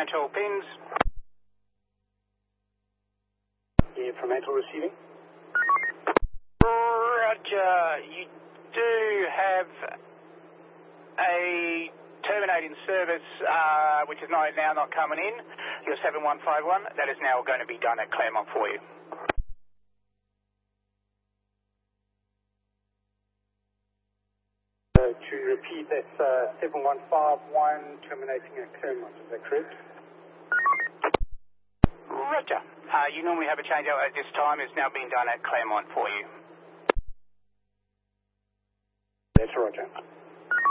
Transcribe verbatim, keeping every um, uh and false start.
Fremantle pins. Yeah, Fremantle receiving. Roger. You do have a terminating service, uh, which is not, now not coming in. Your seven one five one. That is now going to be done at Claremont for you. So to repeat, that's uh, seven one five one terminating at Claremont, is that correct? Roger. Uh, you normally have a changeout at this time. It's now being done at Claremont for you. That's Roger.